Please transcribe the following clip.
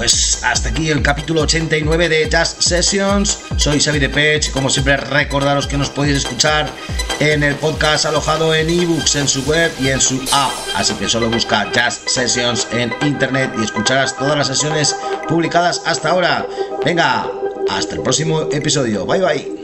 pues hasta aquí el capítulo 89 de Jazz Sessions. Soy Xavi Depeche. Como siempre, recordaros que nos podéis escuchar en el podcast alojado en ebooks, en su web y en su app. Así que solo busca Jazz Sessions en internet y escucharás todas las sesiones publicadas hasta ahora. Venga, hasta el próximo episodio. Bye bye.